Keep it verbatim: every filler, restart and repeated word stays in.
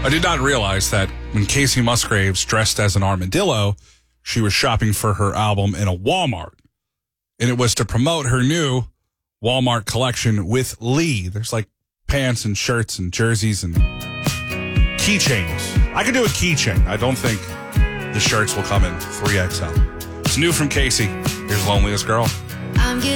I did not realize that when Casey Musgraves dressed as an armadillo, she was shopping for her album in a Walmart. And it was to promote her new Walmart collection with Lee. There's like pants and shirts and jerseys and keychains. I could do a keychain. I don't think the shirts will come in three X L. It's new from Casey. Here's Loneliest Girl. I'm getting